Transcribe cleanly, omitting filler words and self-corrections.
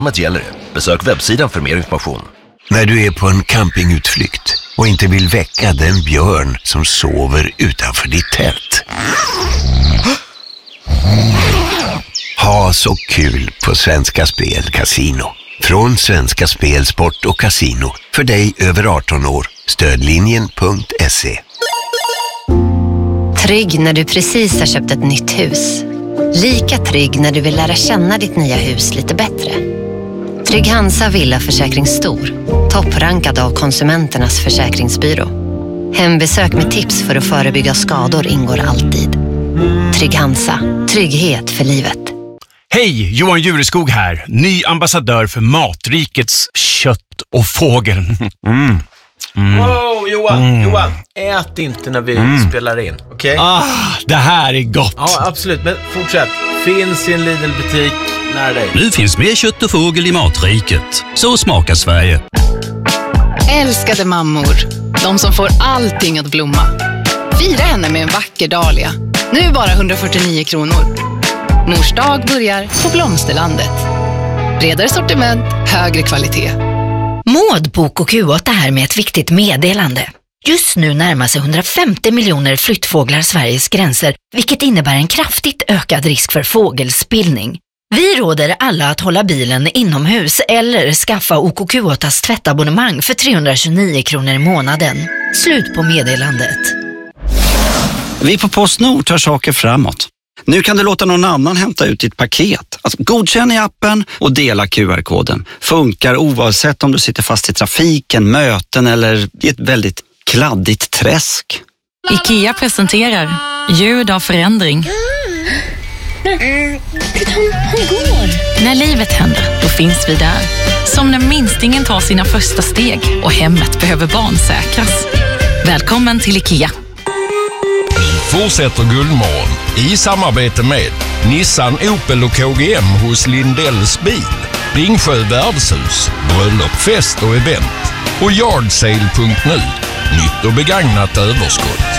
Gäller det. Besök webbsidan för mer information. När du är på en campingutflykt och inte vill väcka den björn som sover utanför ditt tält. Ha så kul på Svenska Spel Casino. Från Svenska Spel, Sport och Casino. För dig över 18 år. Stödlinjen.se. Trygg när du precis har köpt ett nytt hus. Lika trygg när du vill lära känna ditt nya hus lite bättre. Trygg Hansa Villaförsäkring Stor. Topprankad av Konsumenternas försäkringsbyrå. Hembesök med tips för att förebygga skador ingår alltid. Trygg Hansa. Trygghet för livet. Hej, Johan Jureskog här. Ny ambassadör för Matrikets kött och fågel. Wow, Johan, ät inte när vi spelar in, okej? Det här är gott. Ja, absolut, men fortsätt. Finns i en Lidl-butik nära dig. Nu finns mer kött och fågel i Matriket. Så smakar Sverige. Älskade mammor, de som får allting att blomma. Fira henne med en vacker dahlia. Nu bara 149 kronor. Mors dag börjar på Blomsterlandet. Bredare sortiment, högre kvalitet. Maud, Bok och Q8 här med ett viktigt meddelande. Just nu närmar sig 150 miljoner flyttfåglar Sveriges gränser, vilket innebär en kraftigt ökad risk för fågelspillning. Vi råder alla att hålla bilen inomhus eller skaffa OKQ8s tvättabonnemang för 329 kronor i månaden. Slut på meddelandet. Vi på PostNord tar saker framåt. Nu kan du låta någon annan hämta ut ditt paket. Alltså, godkänn i appen och dela QR-koden. Funkar oavsett om du sitter fast i trafiken, möten eller i ett väldigt kladdigt träsk. IKEA presenterar ljud av förändring. Hon går. När livet händer, då finns vi där. Som när minstingen tar sina första steg och hemmet behöver barnsäkras. Välkommen till IKEA. Fortsätter Guldmorgon i samarbete med Nissan, Opel och KGM hos Lindells bil, Ringsjö värdshus, bröllop, fest och event och Yardsale.nu, nytt och begagnat överskott.